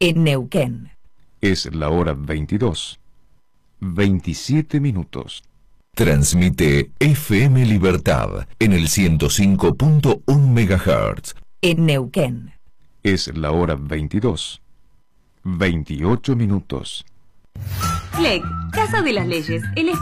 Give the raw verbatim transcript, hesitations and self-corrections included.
en Neuquén. Es la hora veintidós, veintisiete minutos. Transmite F M Libertad en el ciento cinco punto uno megahertz. En Neuquén. Es la hora veintidós, veintiocho minutos. F L E C, Casa de las Leyes, el